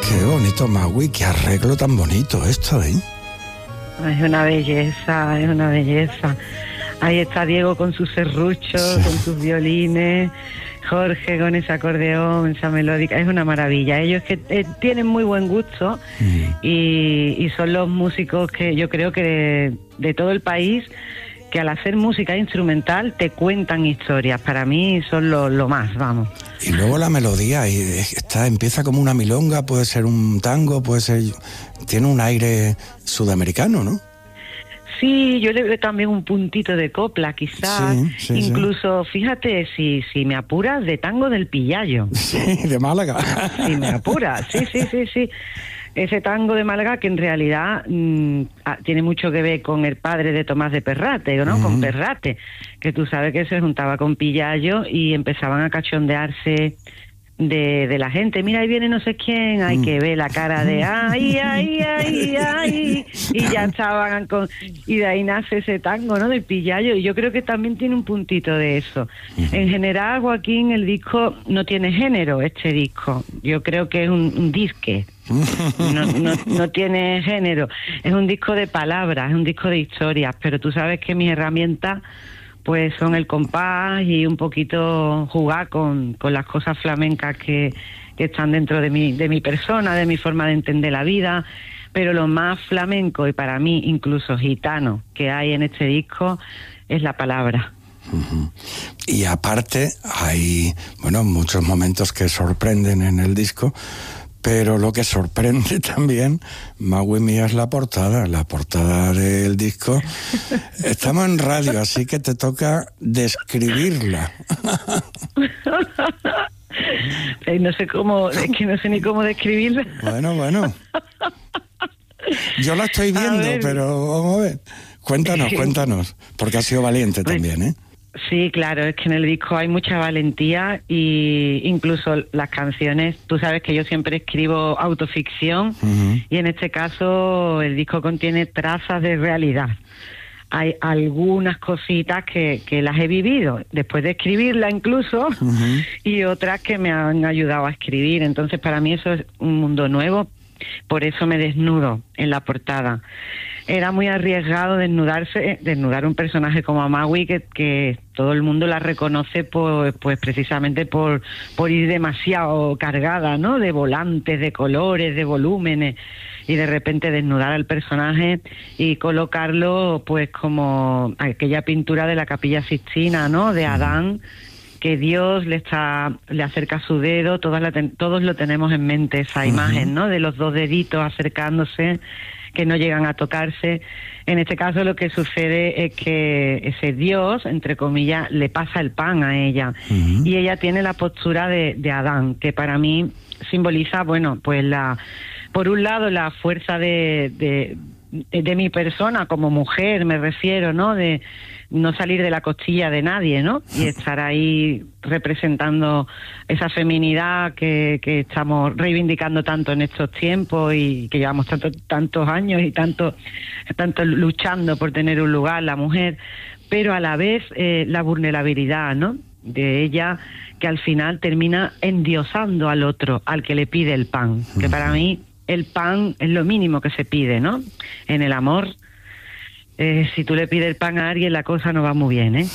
Qué bonito, Magui, qué arreglo tan bonito esto, ¿eh? Es una belleza, es una belleza. Ahí está Diego con sus serruchos, sí, con sus violines, Jorge con ese acordeón, esa melódica, es una maravilla. Ellos que tienen muy buen gusto y son los músicos que yo creo que de todo el país, que al hacer música instrumental te cuentan historias. Para mí son lo más, vamos. Y luego la melodía, empieza como una milonga, puede ser un tango, puede ser... Tiene un aire sudamericano, ¿no? Sí, yo le veo también un puntito de copla, quizás. Sí, incluso, sí. Fíjate, si me apuras, de tango del Pillayo. Sí, de Málaga. Si me apuras, sí. Ese tango de Málaga que en realidad tiene mucho que ver con el padre de Tomás de Perrate, ¿no? Con Perrate, que tú sabes que se juntaba con Pillayo y empezaban a cachondearse de la gente. Mira, ahí viene no sé quién, hay que ver la cara de ay, y ya estaban y de ahí nace ese tango, ¿no? Del Pillayo, y yo creo que también tiene un puntito de eso. En general, Joaquín, el disco no tiene género, este disco. Yo creo que es un disque. No tiene género. Es un disco de palabras, es un disco de historias, pero tú sabes que mis herramientas pues son el compás y un poquito jugar con las cosas flamencas que están dentro de mi persona, de mi forma de entender la vida. Pero lo más flamenco y para mí incluso gitano que hay en este disco es la palabra. Y aparte hay, muchos momentos que sorprenden en el disco, pero lo que sorprende también, Magui mía, es la portada del disco. Estamos en radio, así que te toca describirla. No sé cómo, es que no sé ni cómo describirla. Bueno. Yo la estoy viendo, pero vamos a ver. Cuéntanos, porque has sido valiente también, ¿eh? Sí, claro, es que en el disco hay mucha valentía y incluso las canciones, tú sabes que yo siempre escribo autoficción y en este caso el disco contiene trazas de realidad. Hay algunas cositas que las he vivido después de escribirla incluso y otras que me han ayudado a escribir. Entonces para mí eso es un mundo nuevo, por eso me desnudo en la portada. Era muy arriesgado desnudar un personaje como a Magui que todo el mundo la reconoce pues precisamente por ir demasiado cargada, ¿no? De volantes, de colores, de volúmenes, y de repente desnudar al personaje y colocarlo pues como aquella pintura de la Capilla Sixtina, ¿no? De Adán, que Dios le acerca su dedo, todos lo tenemos en mente, esa imagen, ¿no? De los dos deditos acercándose, que no llegan a tocarse. En este caso lo que sucede es que ese Dios, entre comillas, le pasa el pan a ella, y ella tiene la postura de Adán, que para mí simboliza, pues por un lado la fuerza de mi persona como mujer, me refiero, ¿no? De no salir de la costilla de nadie, ¿no? Y estar ahí representando esa feminidad que estamos reivindicando tanto en estos tiempos y que llevamos tantos años y tanto luchando por tener un lugar, la mujer, pero a la vez la vulnerabilidad, ¿no? De ella, que al final termina endiosando al otro, al que le pide el pan, que para mí el pan es lo mínimo que se pide, ¿no? En el amor, si tú le pides el pan a alguien, la cosa no va muy bien, ¿eh?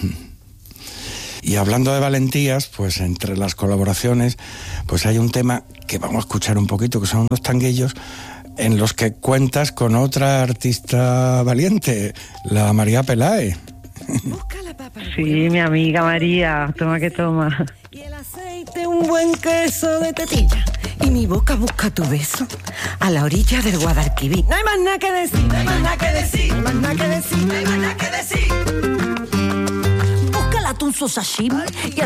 Y hablando de valentías, pues entre las colaboraciones, pues hay un tema que vamos a escuchar un poquito, que son unos tanguillos en los que cuentas con otra artista valiente, la María Pelae. Sí, mi amiga María, toma que toma. Y el aceite, un buen queso de tetilla. Y mi boca busca tu beso a la orilla del Guadalquivir. No hay más nada que decir, no hay más nada que decir, no hay más nada que decir, no hay más nada que decir. Busca el atún sashimi y